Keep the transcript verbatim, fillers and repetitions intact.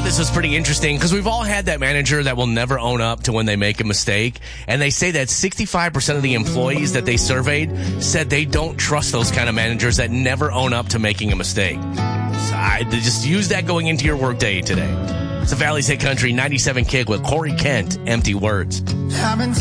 this was pretty interesting because we've all had that manager that will never own up to when they make a mistake. And they say that sixty-five percent of the employees that they surveyed said they don't trust those kind of managers that never own up to making a mistake. So I, just use that going into your workday today. It's a Valley's Hit Country ninety-seven Kick with Corey Kent, Empty Words.